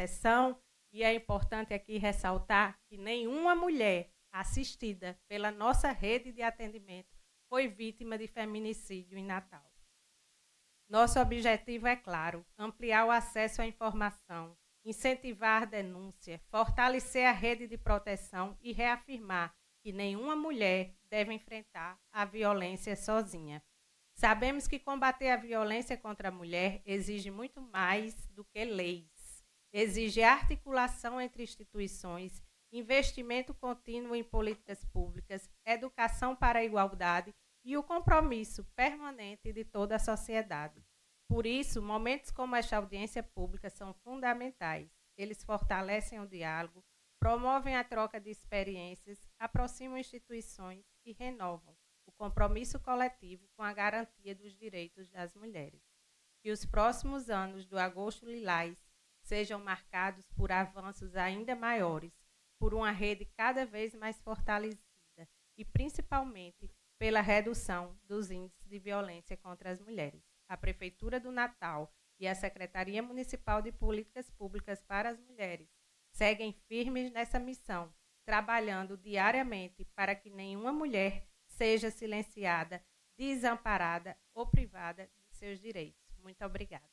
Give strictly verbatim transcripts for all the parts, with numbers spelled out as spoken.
proteção, e é importante aqui ressaltar que nenhuma mulher assistida pela nossa rede de atendimento foi vítima de feminicídio em Natal. Nosso objetivo é claro: ampliar o acesso à informação, incentivar a denúncia, fortalecer a rede de proteção e reafirmar que nenhuma mulher deve enfrentar a violência sozinha. Sabemos que combater a violência contra a mulher exige muito mais do que leis. Exige articulação entre instituições, investimento contínuo em políticas públicas, educação para a igualdade e o compromisso permanente de toda a sociedade. Por isso, momentos como esta audiência pública são fundamentais. Eles fortalecem o diálogo, promovem a troca de experiências, aproximam instituições e renovam o compromisso coletivo com a garantia dos direitos das mulheres. Que os próximos anos do Agosto Lilás sejam marcados por avanços ainda maiores, por uma rede cada vez mais fortalecida e, principalmente, pela redução dos índices de violência contra as mulheres. A Prefeitura do Natal e a Secretaria Municipal de Políticas Públicas para as Mulheres seguem firmes nessa missão, trabalhando diariamente para que nenhuma mulher seja silenciada, desamparada ou privada de seus direitos. Muito obrigada.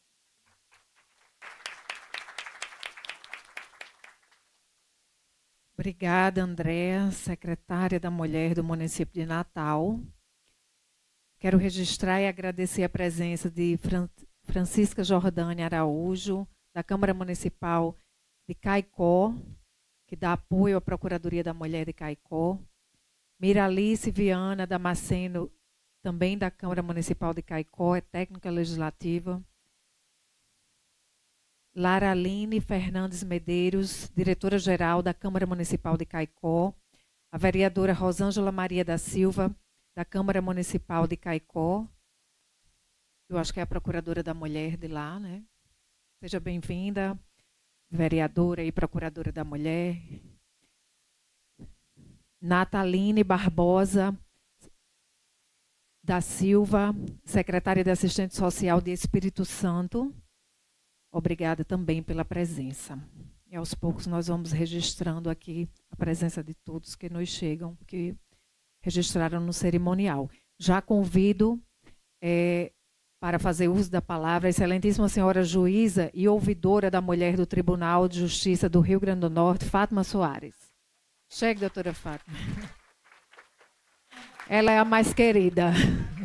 Obrigada, Andréa, secretária da Mulher do município de Natal. Quero registrar e agradecer a presença de Fran Francisca Jordânia Araújo, da Câmara Municipal de Caicó, que dá apoio à Procuradoria da Mulher de Caicó. Miralice Viana Damasceno, também da Câmara Municipal de Caicó, é técnica legislativa. Lara Aline Fernandes Medeiros, diretora-geral da Câmara Municipal de Caicó. A vereadora Rosângela Maria da Silva, da Câmara Municipal de Caicó. Eu acho que é a procuradora da mulher de lá, né? Seja bem-vinda, vereadora e procuradora da mulher. Nataline Barbosa da Silva, secretária de Assistente Social de Espírito Santo. Obrigada também pela presença. E aos poucos nós vamos registrando aqui a presença de todos que nos chegam, que registraram no cerimonial. Já convido é, para fazer uso da palavra a excelentíssima senhora juíza e ouvidora da mulher do Tribunal de Justiça do Rio Grande do Norte, Fátima Soares. Chegue, doutora Fátima. Ela é a mais querida.